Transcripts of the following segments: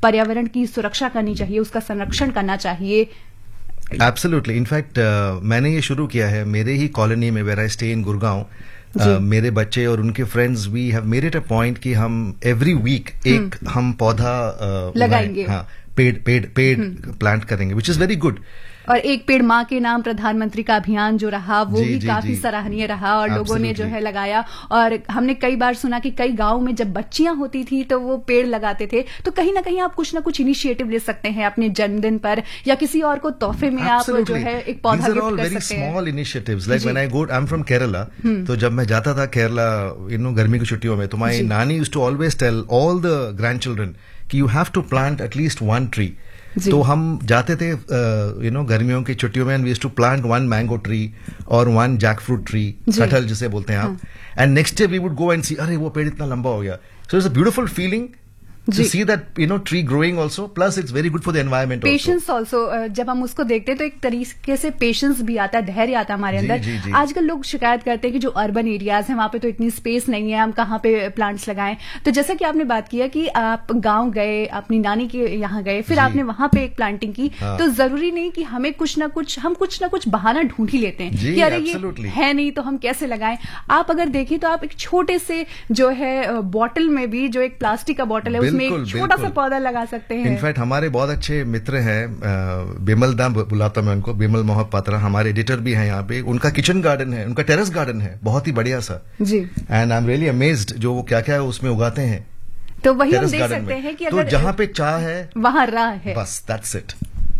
पर्यावरण की सुरक्षा करनी चाहिए, उसका संरक्षण करना चाहिए? एब्सोल्युटली। इनफैक्ट मैंने ये शुरू किया है मेरे ही कॉलोनी में, where I stay in Gurgaon. मेरे बच्चे और उनके friends, we have made it a point कि हम एवरी वीक एक हम पौधा लगाएंगे। हाँ, पेड़ प्लांट करेंगे, विच इज वेरी गुड। और एक पेड़ माँ के नाम प्रधानमंत्री का अभियान जो रहा वो भी काफी सराहनीय रहा, और लोगों ने जो है लगाया। और हमने कई बार सुना कि कई गांव में जब बच्चियां होती थी तो वो पेड़ लगाते थे। तो कहीं ना कहीं आप कुछ ना कुछ इनिशिएटिव ले सकते हैं अपने जन्मदिन पर, या किसी और को तोहफे में आप जो है एक पौधा गिफ्ट कर सकते हैं। Small initiatives, like when I go, I am from Kerala, तो जब मैं जाता था केरला गर्मी की छुट्टियों में, तो माय नानी used to always tell all the grand children कि you have to plant at least one tree. तो हम जाते थे गर्मियों की छुट्टियों में, we used to plant one mango tree और वन जैक फ्रूट ट्री, कटहल जिसे बोलते हैं आप। And next day we would go and सी, अरे वो पेड़ इतना लंबा हो गया। So it's a beautiful feeling to see that tree growing also, plus it's very good for the environment patience also। जब हम उसको देखते हैं तो एक तरीके से पेशेंस भी आता है, धैर्य आता है हमारे अंदर। आजकल लोग शिकायत करते हैं कि जो अर्बन एरियाज हैं वहां पे तो इतनी स्पेस नहीं है, हम कहाँ पे प्लांट्स लगाएं। तो जैसा कि आपने बात किया कि आप गांव गए, अपनी नानी के यहाँ गए, फिर आपने वहां पे एक प्लांटिंग की, तो जरूरी नहीं कि हमें कुछ ना कुछ बहाना ढूंढ ही लेते हैं कि अरे ये है नहीं तो हम कैसे लगाएं। आप अगर देखें तो आप एक छोटे से जो है बॉटल में भी, जो एक प्लास्टिक का बॉटल है, में एक छोटा सा पौधा लगा सकते हैं। इनफैक्ट हमारे बहुत अच्छे मित्र हैं, बिमल दा बुलाता मैं उनको, बिमल मोहपात्रा, हमारे एडिटर भी हैं यहाँ पे। उनका किचन गार्डन है, उनका टेरेस गार्डन है, बहुत ही बढ़िया सा जी। And I am really amazed जो वो क्या क्या उसमें उगाते हैं। तो वही हम देख सकते हैं कि अगर जहाँ पे चाह है वहां राह है, बस दैट्स इट।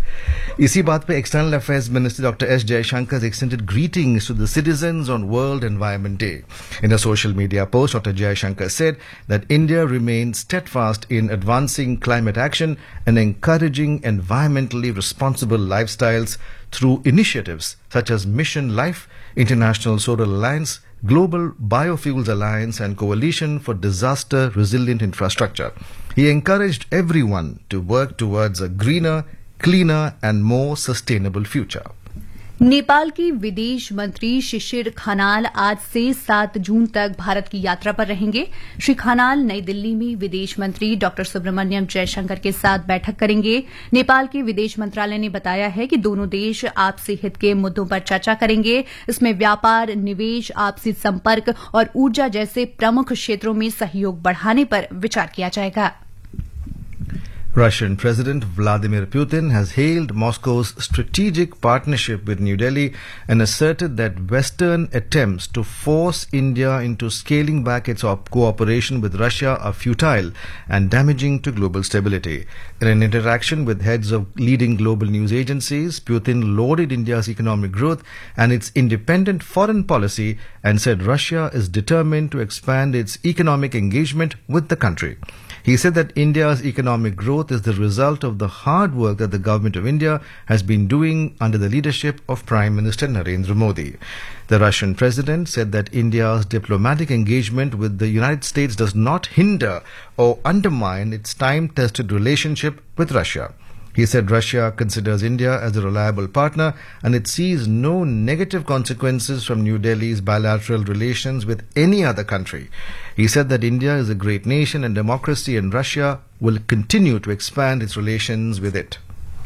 इसी बात पे external affairs minister doctor S Jaishankar has extended greetings to the citizens on World Environment Day. In a social media post, Dr. Jayashankar said that India remains steadfast in advancing climate action and encouraging environmentally responsible lifestyles through initiatives such as Mission Life, International Solar Alliance, Global Biofuels Alliance, and Coalition for Disaster Resilient Infrastructure. He encouraged everyone to work towards a greener, cleaner and more sustainable future. Nepal की विदेश मंत्री शिशिर खनाल आज से 7 जून तक भारत की यात्रा पर रहेंगे। श्री खनाल नई दिल्ली में विदेश मंत्री डॉक्टर सुब्रमण्यम जयशंकर के साथ बैठक करेंगे। नेपाल के विदेश मंत्रालय ने बताया है कि दोनों देश आपसी हित के मुद्दों पर चर्चा करेंगे। इसमें व्यापार, निवेश, आपसी संपर्क और ऊर्जा जैसे प्रमुख क्षेत्रों में सहयोग बढ़ाने पर विचार किया जाएगा। Russian President Vladimir Putin has hailed Moscow's strategic partnership with New Delhi and asserted that Western attempts to force India into scaling back its cooperation with Russia are futile and damaging to global stability. In an interaction with heads of leading global news agencies, Putin lauded India's economic growth and its independent foreign policy and said Russia is determined to expand its economic engagement with the country. He said that India's economic growth is the result of the hard work that the government of India has been doing under the leadership of Prime Minister Narendra Modi. The Russian president said that India's diplomatic engagement with the United States does not hinder or undermine its time-tested relationship with Russia. He said Russia considers India as a reliable partner and it sees no negative consequences from New Delhi's bilateral relations with any other country. He said that India is a great nation and democracy and Russia will continue to expand its relations with it.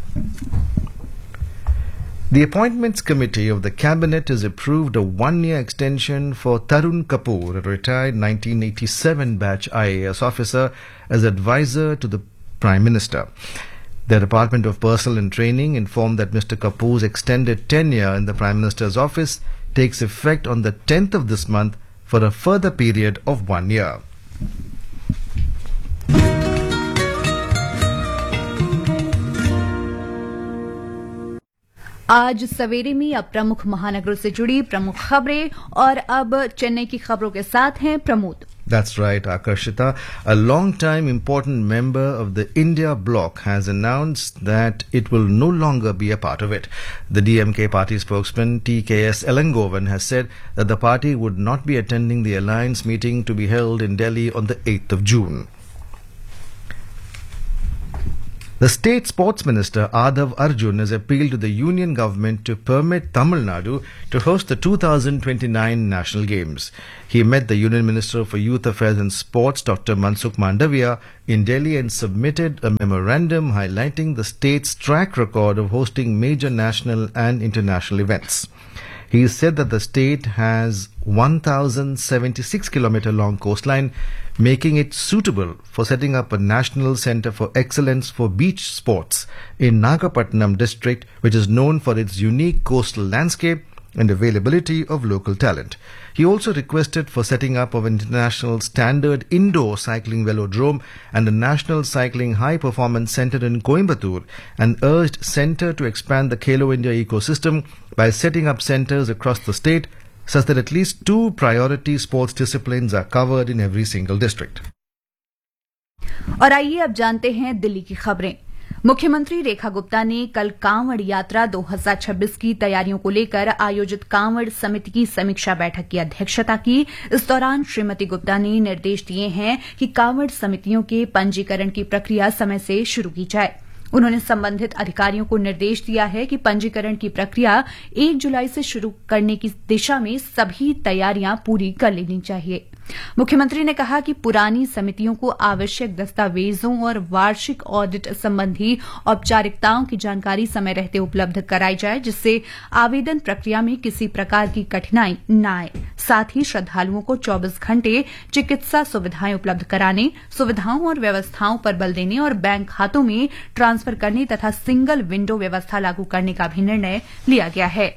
The Appointments Committee of the Cabinet has approved a one-year extension for Tarun Kapoor, a retired 1987 batch IAS officer, as advisor to the Prime Minister. The Department of Personnel and Training informed that Mr. Kapoor's extended tenure in the Prime Minister's office takes effect on the 10th of this month for a further period of 1 year. आज सवेरे में अब प्रमुख महानगरों से जुड़ी प्रमुख खबरें, और अब चेन्नई की खबरों के साथ हैं Pramod. That's right, Akarshita. A long-time important member of the India bloc has announced that it will no longer be a part of it. The DMK party spokesman TKS Elangovan has said that the party would not be attending the alliance meeting to be held in Delhi on the 8th of June. The state sports minister Adhav Arjun has appealed to the union government to permit Tamil Nadu to host the 2029 National Games. He met the Union Minister for Youth Affairs and Sports, Dr. Mansukh Mandavia, in Delhi and submitted a memorandum highlighting the state's track record of hosting major national and international events. He said that the state has 1,076-kilometer long coastline, making it suitable for setting up a national center for excellence for beach sports in Nagapattinam district, which is known for its unique coastal landscape and availability of local talent. He also requested for setting up of an international standard indoor cycling velodrome and a national cycling high performance center in Coimbatore, and urged centre to expand the Khelo India ecosystem by setting up centers across the state such that at least 2 priority sports disciplines are covered in every single district. और आइए अब जानते हैं दिल्ली की खबरें। मुख्यमंत्री रेखा गुप्ता ने कल कांवड़ यात्रा 2026 की तैयारियों को लेकर आयोजित कांवड़ समिति की समीक्षा बैठक की अध्यक्षता की। इस दौरान श्रीमती गुप्ता ने निर्देश दिए हैं कि कांवड़ समितियों के पंजीकरण की प्रक्रिया समय से शुरू की जाए। उन्होंने संबंधित अधिकारियों को निर्देश दिया है कि पंजीकरण की प्रक्रिया 1 जुलाई से शुरू करने की दिशा में सभी तैयारियां पूरी कर लेनी चाहिए। मुख्यमंत्री ने कहा कि पुरानी समितियों को आवश्यक दस्तावेजों और वार्षिक ऑडिट संबंधी औपचारिकताओं की जानकारी समय रहते उपलब्ध कराई जाए, जिससे आवेदन प्रक्रिया में किसी प्रकार की कठिनाई न आए। साथ ही श्रद्धालुओं को 24 घंटे चिकित्सा सुविधाएं उपलब्ध कराने, सुविधाओं और व्यवस्थाओं पर बल देने और बैंक खातों में ट्रांसफर करने तथा सिंगल विंडो व्यवस्था लागू करने का भी निर्णय लिया गया है।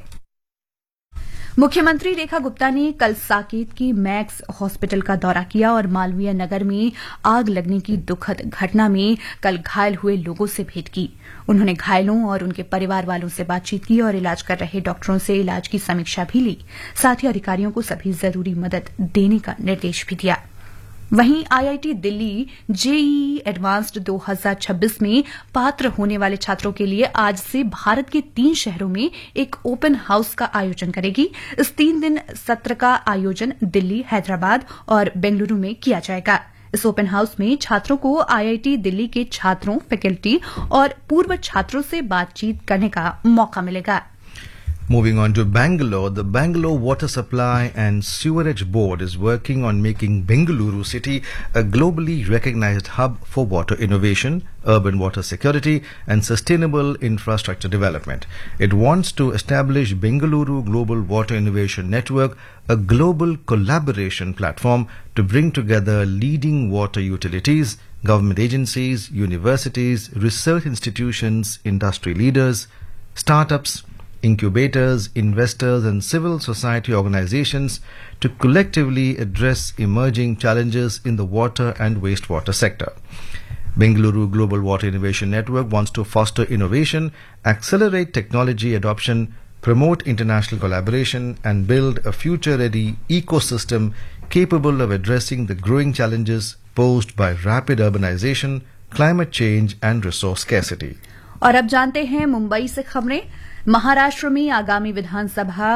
मुख्यमंत्री रेखा गुप्ता ने कल साकेत की मैक्स हॉस्पिटल का दौरा किया और मालवीय नगर में आग लगने की दुखद घटना में कल घायल हुए लोगों से भेंट की। उन्होंने घायलों और उनके परिवार वालों से बातचीत की और इलाज कर रहे डॉक्टरों से इलाज की समीक्षा भी ली। साथ ही अधिकारियों को सभी जरूरी मदद देने का निर्देश भी दिया। वहीं आईआईटी दिल्ली जेईई एडवांस्ड 2026 में पात्र होने वाले छात्रों के लिए आज से भारत के 3 शहरों में एक ओपन हाउस का आयोजन करेगी। इस 3 दिन सत्र का आयोजन दिल्ली, हैदराबाद और बेंगलुरु में किया जाएगा। इस ओपन हाउस में छात्रों को आईआईटी दिल्ली के छात्रों, फैकल्टी और पूर्व छात्रों से बातचीत करने का मौका मिलेगा। Moving on to Bangalore, the Bangalore Water Supply and Sewerage Board is working on making Bengaluru city a globally recognized hub for water innovation, urban water security and sustainable infrastructure development. It wants to establish Bengaluru Global Water Innovation Network, a global collaboration platform to bring together leading water utilities, government agencies, universities, research institutions, industry leaders, startups, incubators, investors and civil society organizations to collectively address emerging challenges in the water and wastewater sector. Bengaluru Global Water Innovation Network wants to foster innovation, accelerate technology adoption, promote international collaboration and build a future-ready ecosystem capable of addressing the growing challenges posed by rapid urbanization, climate change and resource scarcity. और अब जानते हैं मुंबई से खबरें। महाराष्ट्र में आगामी विधानसभा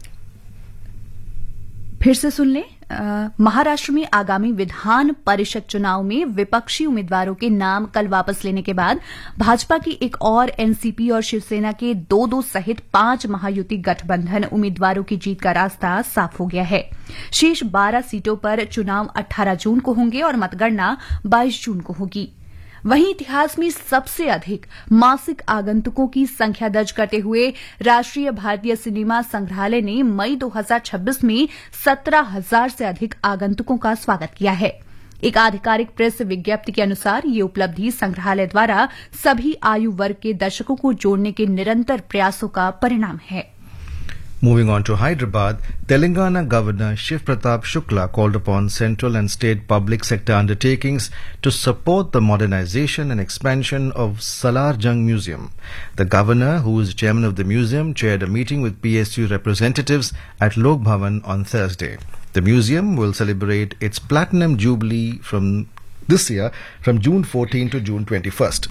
फिर से सुन लें। महाराष्ट्र में आगामी विधान परिषद चुनाव में विपक्षी उम्मीदवारों के नाम कल वापस लेने के बाद भाजपा की एक और एनसीपी और शिवसेना के 2-2 सहित 5 महायुति गठबंधन उम्मीदवारों की जीत का रास्ता साफ हो गया है। शेष 12 सीटों पर चुनाव 18 जून को होंगे और मतगणना 22 जून को होगी। वहीं इतिहास में सबसे अधिक मासिक आगंतुकों की संख्या दर्ज करते हुए राष्ट्रीय भारतीय सिनेमा संग्रहालय ने मई 2026 में 17,000 से अधिक आगंतुकों का स्वागत किया है। एक आधिकारिक प्रेस विज्ञप्ति के अनुसार ये उपलब्धि संग्रहालय द्वारा सभी आयु वर्ग के दर्शकों को जोड़ने के निरंतर प्रयासों का परिणाम है। Moving on to Hyderabad, Telangana Governor Shiv Pratap Shukla called upon central and state public sector undertakings to support the modernization and expansion of Salar Jung Museum. The governor, who is chairman of the museum, chaired a meeting with PSU representatives at Lok Bhavan on Thursday. The museum will celebrate its platinum jubilee from this year from June 14 to June 21st.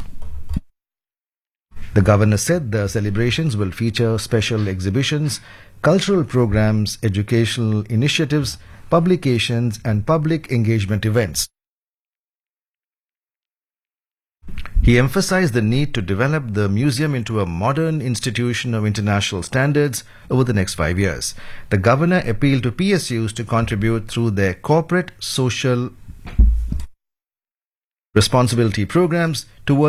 The governor said the celebrations will feature special exhibitions, cultural programs, educational initiatives, publications and public engagement events. He emphasized the need to develop the museum into a modern institution of international standards over the next 5 years. The governor appealed to PSUs to contribute through their corporate social responsibility programs towards